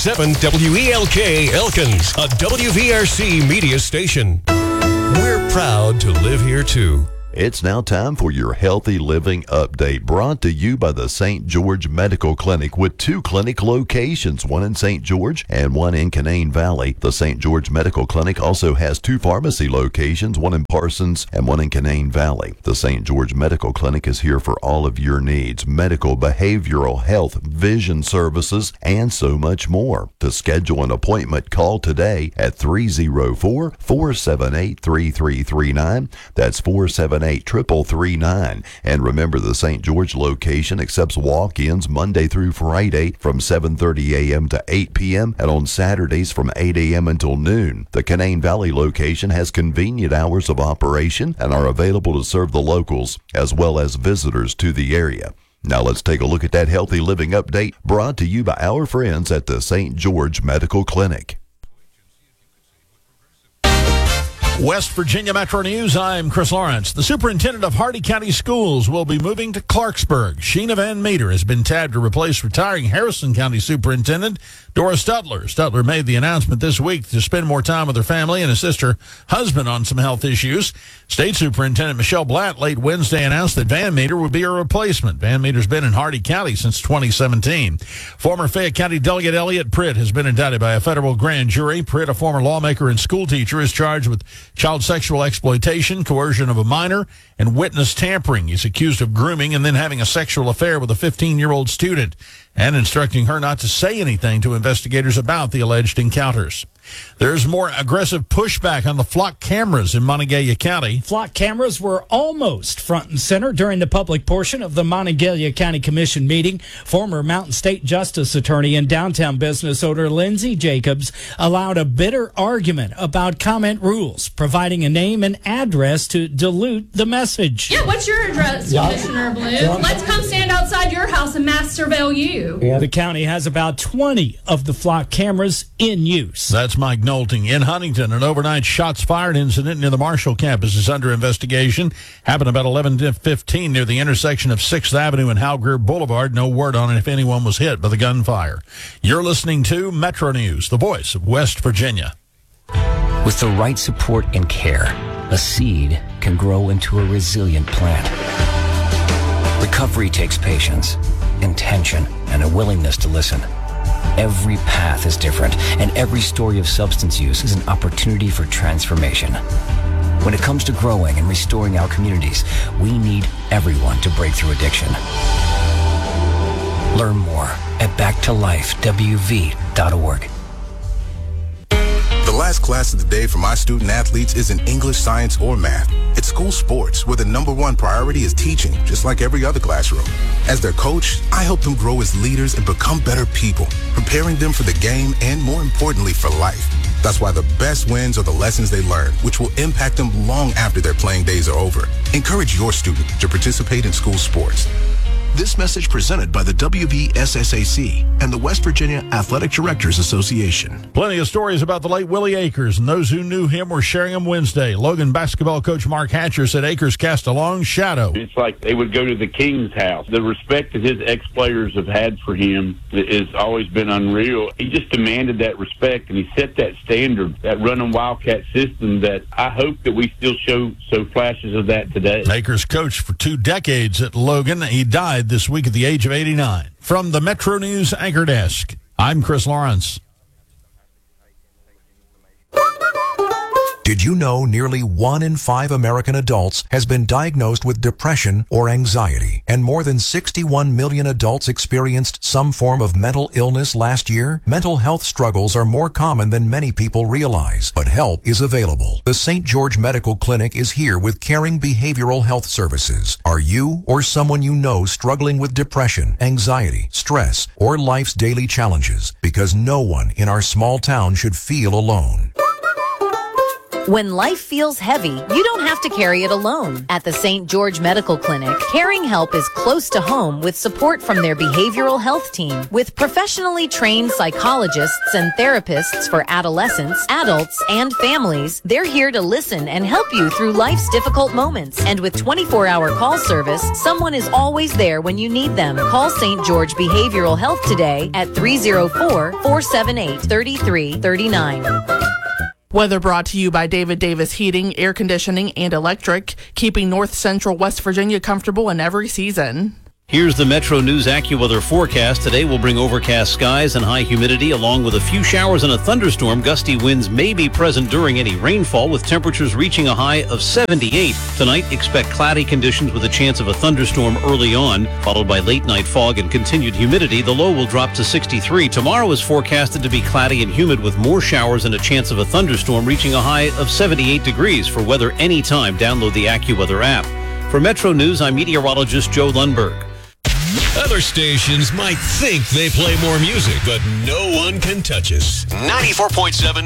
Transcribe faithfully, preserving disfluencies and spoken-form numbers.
seven W E L K Elkins, a W V R C media station. We're proud to live here too. It's now time for your Healthy Living Update, brought to you by the Saint George Medical Clinic with two clinic locations, one in Saint George and one in Canaan Valley. The Saint George Medical Clinic also has two pharmacy locations, one in Parsons and one in Canaan Valley. The Saint George Medical Clinic is here for all of your needs: medical, behavioral health, vision services, and so much more. To schedule an appointment, call today at three oh four, four seven eight, three three three nine. That's four seven eight, three three three nine. And remember, the Saint George location accepts walk-ins Monday through Friday from seven thirty a.m. to eight p.m. and on Saturdays from eight a.m. until noon. The Canaan Valley location has convenient hours of operation and are available to serve the locals as well as visitors to the area. Now let's take a look at that Healthy Living Update, brought to you by our friends at the Saint George Medical Clinic. West Virginia Metro News, I'm Chris Lawrence. The superintendent of Hardy County Schools will be moving to Clarksburg. Sheena Van Meter has been tabbed to replace retiring Harrison County Superintendent Dora Stutler. Stutler made the announcement this week to spend more time with her family and assist her husband on some health issues. State Superintendent Michelle Blatt late Wednesday announced that Van Meter would be her replacement. Van Meter's been in Hardy County since twenty seventeen. Former Fayette County Delegate Elliot Pritt has been indicted by a federal grand jury. Pritt, a former lawmaker and school teacher, is charged with child sexual exploitation, coercion of a minor, and witness tampering. He's accused of grooming and then having a sexual affair with a fifteen-year-old student and instructing her not to say anything to investigators about the alleged encounters. There's more aggressive pushback on the flock cameras in Monongalia County. Flock cameras were almost front and center during the public portion of the Monongalia County Commission meeting. Former Mountain State Justice Attorney and downtown business owner Lindsay Jacobs allowed a bitter argument about comment rules, providing a name and address to dilute the message. Yeah, what's your address, yeah. Commissioner Blue? Yeah. Let's come stand outside your house and mass surveil you. Yeah. The county has about twenty of the flock cameras in use. That's Mike Nolting. In Huntington, an overnight shots fired incident near the Marshall campus is under investigation. Happened about eleven fifteen near the intersection of sixth Avenue and Hal Greer Boulevard. No word on if anyone was hit by the gunfire. You're listening to Metro News, the voice of West Virginia. With the right support and care, a seed can grow into a resilient plant. Recovery takes patience, intention, and a willingness to listen. Every path is different, and every story of substance use is an opportunity for transformation. When it comes to growing and restoring our communities, we need everyone to break through addiction. Learn more at back to life w v dot org. The last class of the day for my student athletes isn't English, science, or math. It's school sports, where the number one priority is teaching, just like every other classroom. As their coach, I help them grow as leaders and become better people, preparing them for the game and, more importantly, for life. That's why the best wins are the lessons they learn, which will impact them long after their playing days are over. Encourage your student to participate in school sports. This message presented by the W V S S A C and the West Virginia Athletic Directors Association. Plenty of stories about the late Willie Akers, and those who knew him were sharing them Wednesday. Logan basketball coach Mark Hatcher said Akers cast a long shadow. It's like they would go to the king's house. The respect that his ex-players have had for him has always been unreal. He just demanded that respect, and he set that standard, that running Wildcat system that I hope that we still show so flashes of that today. Akers coached for two decades at Logan. He died this week at the age of eighty-nine. From the Metro News Anchor Desk, I'm Chris Lawrence. Did you know nearly one in five American adults has been diagnosed with depression or anxiety, and more than sixty-one million adults experienced some form of mental illness last year? Mental health struggles are more common than many people realize, but help is available. The Saint George Medical Clinic is here with caring behavioral health services. Are you or someone you know struggling with depression, anxiety, stress, or life's daily challenges? Because no one in our small town should feel alone. When life feels heavy, you don't have to carry it alone. At the Saint George Medical Clinic, Caring Help is close to home with support from their behavioral health team. With professionally trained psychologists and therapists for adolescents, adults, and families, they're here to listen and help you through life's difficult moments. And with twenty-four hour call service, someone is always there when you need them. Call Saint George Behavioral Health today at three oh four, four seven eight, three three three nine. Weather brought to you by David Davis Heating, Air Conditioning, and Electric, keeping North Central West Virginia comfortable in every season. Here's the Metro News AccuWeather forecast. Today will bring overcast skies and high humidity along with a few showers and a thunderstorm. Gusty winds may be present during any rainfall with temperatures reaching a high of seventy-eight. Tonight, expect cloudy conditions with a chance of a thunderstorm early on, followed by late night fog and continued humidity. The low will drop to sixty-three. Tomorrow is forecasted to be cloudy and humid with more showers and a chance of a thunderstorm reaching a high of seventy-eight degrees. For weather anytime, download the AccuWeather app. For Metro News, I'm meteorologist Joe Lundberg. Other stations might think they play more music, but no one can touch us. ninety-four point seven